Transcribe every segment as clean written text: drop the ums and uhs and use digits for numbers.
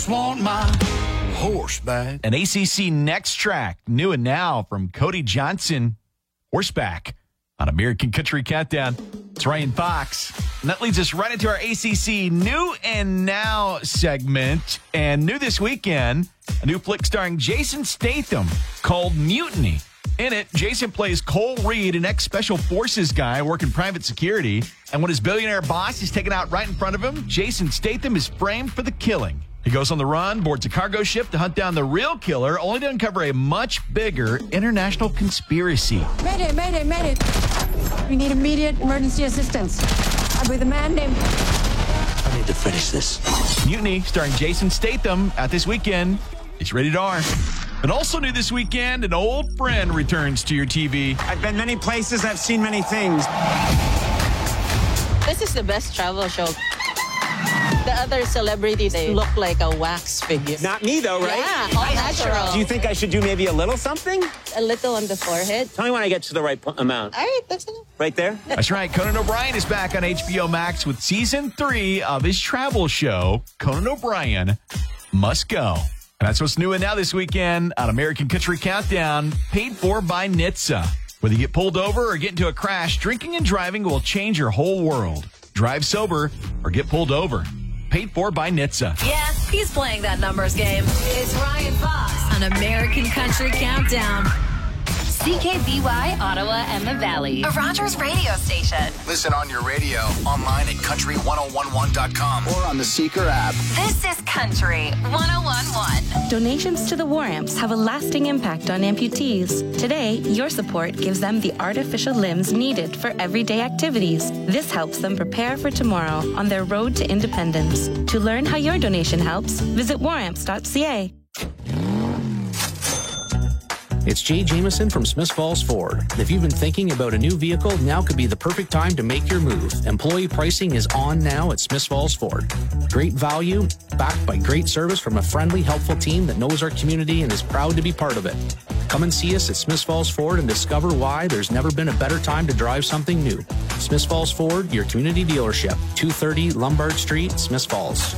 Want my horseback. An ACC Next Track, new and now from Cody Johnson, Horseback, on American Country Countdown. It's Ryan Fox. And that leads us right into our ACC New and Now segment. And new this weekend, a new flick starring Jason Statham called Mutiny. In it, Jason plays Cole Reed, an ex-Special Forces guy working private security. And when his billionaire boss is taken out right in front of him, Jason Statham is framed for the killing. He goes on the run, boards a cargo ship to hunt down the real killer, only to uncover a much bigger international conspiracy. Mayday, mayday, mayday. We need immediate emergency assistance. I'm with a man named... I need to finish this. Mutiny, starring Jason Statham, out this weekend. It's rated R. And also new this weekend, an old friend returns to your TV. I've been many places, I've seen many things. This is the best travel show. The other celebrities, they look like a wax figure. Not me, though, right? Yeah, all natural. Do you think I should do maybe a little something? A little on the forehead. Tell me when I get to the right amount. All right, that's enough. Right there? That's right. Conan O'Brien is back on HBO Max with season 3 of his travel show, Conan O'Brien Must Go. And that's what's new and now this weekend on American Country Countdown, paid for by NHTSA. Whether you get pulled over or get into a crash, drinking and driving will change your whole world. Drive sober or get pulled over. Paid for by NHTSA. Yes, he's playing that numbers game. It's Ryan Fox on American Country Countdown. CKBY, Ottawa and the Valley. A Rogers radio station. Listen on your radio, online at country1011.com or on the Seeker app. This is Country 1011. Donations to the War Amps have a lasting impact on amputees. Today, your support gives them the artificial limbs needed for everyday activities. This helps them prepare for tomorrow on their road to independence. To learn how your donation helps, visit waramps.ca. It's Jay Jameson from Smiths Falls Ford. If you've been thinking about a new vehicle, now could be the perfect time to make your move. Employee pricing is on now at Smiths Falls Ford. Great value, backed by great service from a friendly, helpful team that knows our community and is proud to be part of it. Come and see us at Smiths Falls Ford and discover why there's never been a better time to drive something new. Smiths Falls Ford, your community dealership, 230 Lombard Street, Smiths Falls.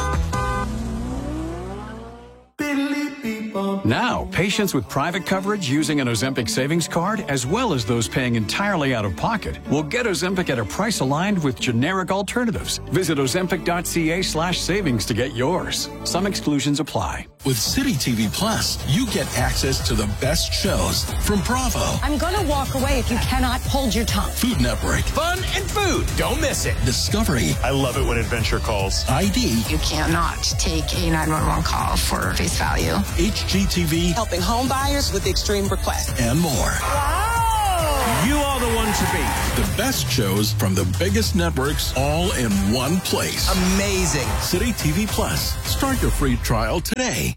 Now, patients with private coverage using an Ozempic savings card, as well as those paying entirely out of pocket, will get Ozempic at a price aligned with generic alternatives. Visit ozempic.ca/savings to get yours. Some exclusions apply. With City TV Plus, you get access to the best shows from Bravo. I'm gonna walk away if you cannot hold your tongue. Food Network. Fun and food. Don't miss it. Discovery. I love it when Adventure calls. ID. You cannot take a 911 call for face value. HGTV. Helping home buyers with extreme requests. And more. Wow! You are the one to beat. The best shows from the biggest networks all in one place. Amazing. City TV Plus. Start your free trial today.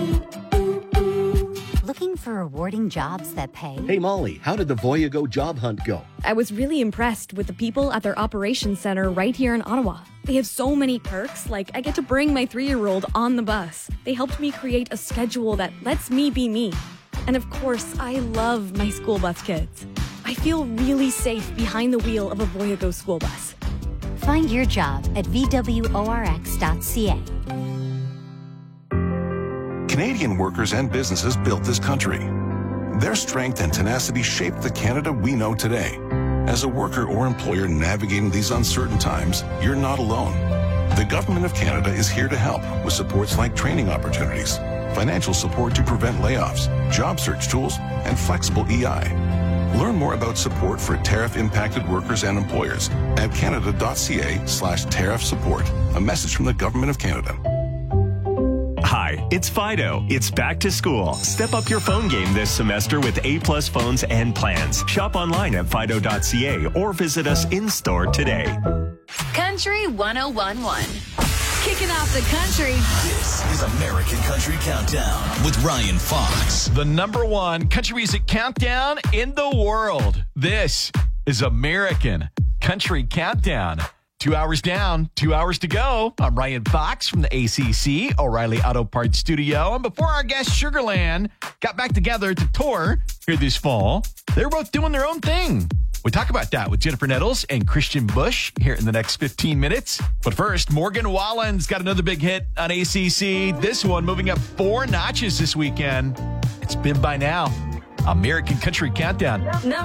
Looking for rewarding jobs that pay? Hey, Molly, how did the Voyago job hunt go? I was really impressed with the people at their operations center right here in Ottawa. They have so many perks, like I get to bring my 3-year-old on the bus. They helped me create a schedule that lets me be me. And of course, I love my school bus kids. I feel really safe behind the wheel of a Voyago school bus. Find your job at VWORX.ca. Canadian workers and businesses built this country. Their strength and tenacity shaped the Canada we know today. As a worker or employer navigating these uncertain times, you're not alone. The Government of Canada is here to help with supports like training opportunities, financial support to prevent layoffs, job search tools, and flexible EI. Learn more about support for tariff-impacted workers and employers at canada.ca/tariff support. A message from the Government of Canada. Hi, it's Fido. It's back to school. Step up your phone game this semester with A+ phones and plans. Shop online at fido.ca or visit us in-store today. Country 1011. Kicking off the country. This is American Country Countdown with Ryan Fox. The #1 country music countdown in the world. This is American Country Countdown. 2 hours down, 2 hours to go. I'm Ryan Fox from the ACC O'Reilly Auto Parts Studio. And before our guest Sugarland got back together to tour here this fall, they were both doing their own thing. We talk about that with Jennifer Nettles and Christian Busch here in the next 15 minutes. But first, Morgan Wallen's got another big hit on ACC. This one moving up 4 notches this weekend. It's Been By Now. American Country Countdown.